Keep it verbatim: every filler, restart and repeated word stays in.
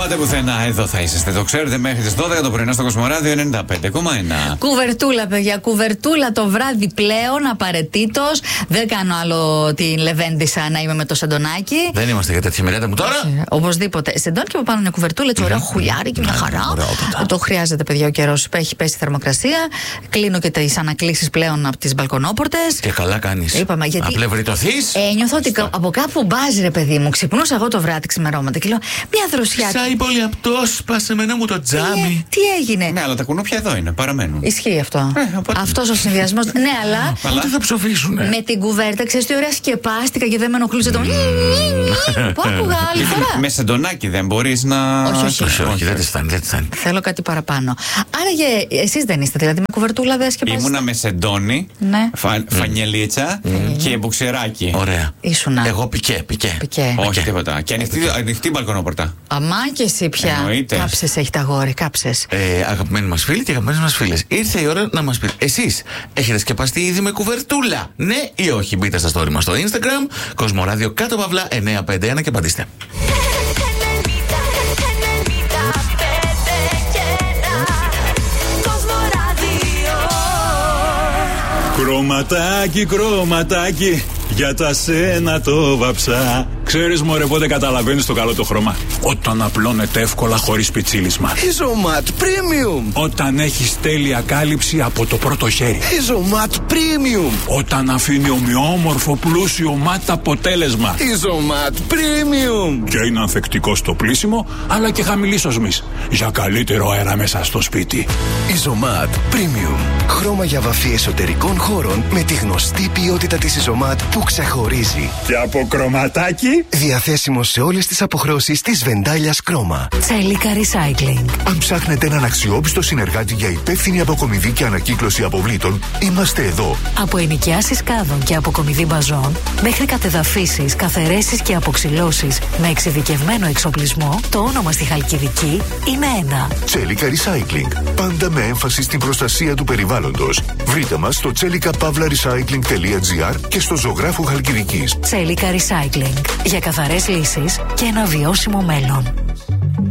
πάτε πουθενά, εδώ θα είσαστε. Το ξέρετε, μέχρι τις δώδεκα το πρωινό στο Κοσμοράδιο ενενήντα πέντε κόμμα ένα. Κουβερτούλα, παιδιά, κουβερτούλα το βράδυ πλέον, απαραίτητος. Δεν κάνω άλλο την Λεβέντισσα να είμαι με το σεντονάκι. Δεν είμαστε για τέτοια μερέτα μου τώρα. Ε, οπωσδήποτε. Σεντόνι και από πάνω μια κουβερτούλα, έτσι ωραίο χουλιάρι και μια χαρά. Το χρειάζεται, παιδιά, ο καιρός. Έχει πέσει η θερμοκρασία. Κλείνω και τις ανακλήσεις πλέον από τις μπαλκονόπορτες. Και καλά κάνεις. Είπαμε γιατί. Απλευριτωθείς. Ε, νιώθω ότι από κάπου μπάζει, ρε παιδί μου. Ξυπνούσα εγώ το βράδυ ξημερώματα και λέω μια δροσιά. Σαν πολύ απτό, σπάσε με μου το τζάμι. Τι, τι έγινε. Ναι, αλλά τα κουνούπια εδώ είναι, παραμένουν. Ισχύει αυτό. Ε, οπότε... Αυτός ο συνδυασμός. Ναι, αλλά. Πότε θα ψοφήσουνε. Με την κουβέρτα, ξέρεις τι ωραία σκεπάστηκα και δεν με ενοχλούσε το. Που άκουγα άλλη φορά. Με σεντονάκι δεν μπορείς να. Όχι, όχι. Όχι, όχι, δεν τη φτάνει, δεν τη φτάνει. Θέλω κάτι παραπάνω. Άραγε, εσείς δεν είστε, δηλαδή με κουβερτούλα δεν σκεπάζετε. Ήμουνα με σεντόνι, ναι. φα, φανιελίτσα mm. και μπουξεράκι. Ωραία. Ήσουνα. Εγώ πικέ, πικέ. πικέ. Όχι πικέ. τίποτα. Και ανοιχτή, ανοιχτή μπαλκονόπορτα. Αμά και εσύ πια. Εννοείται. Κάψες έχει τα γόρι, κάψες. Ε, αγαπημένοι μας φίλοι και αγαπημένες μας φίλες, ήρθε η ώρα να μας πείτε. Εσείς έχετε σκεπαστεί ήδη με κουβερτούλα, ναι ή όχι? Μπείτε στα story μας στο Instagram, Κοσμοράδιο κάτω παύλα εννιακόσια πενήντα ένα και απαντήστε. Κρωματάκι, κρωματάκι, για τα σένα το βαψά. Ξέρεις μωρέ πότε καταλαβαίνεις το καλό το χρώμα? Όταν απλώνεται εύκολα χωρίς πιτσίλισμα. Ιζωμάτ Premium. Όταν έχεις τέλεια κάλυψη από το πρώτο χέρι. Ιζωμάτ Premium. Όταν αφήνει ομοιόμορφο πλούσιο μάτ αποτέλεσμα. Ιζωμάτ Premium. Και είναι ανθεκτικό στο πλύσιμο, αλλά και χαμηλή οσμής, για καλύτερο αέρα μέσα στο σπίτι. Ιζωμάτ Premium. Χρώμα για βαφή εσωτερικών χώρων με τη γνωστή ποιότητα της Ιζωμάτ που ξεχωρίζει. Και από κρωματάκι. Διαθέσιμο σε όλες τις αποχρώσεις της Βεντάλιας Κρόμα. Τσέλικα Recycling. Αν ψάχνετε έναν αξιόπιστο συνεργάτη για υπεύθυνη αποκομιδή και ανακύκλωση αποβλήτων, είμαστε εδώ. Από ενοικιάσεις κάδων και αποκομιδή μπαζών, μέχρι κατεδαφίσεις, καθαιρέσεις και αποξυλώσεις με εξειδικευμένο εξοπλισμό, το όνομα στη Χαλκιδική είναι ένα. Τσέλικα Recycling. Πάντα με έμφαση στην προστασία του περιβάλλοντος. Βρείτε μας στο τσέλικα παύλα recycling τελεία τζι άρ και στο ζωγράφου Χαλκιδικής. Τσέλικα Recycling. Για καθαρές λύσεις και ένα βιώσιμο μέλλον.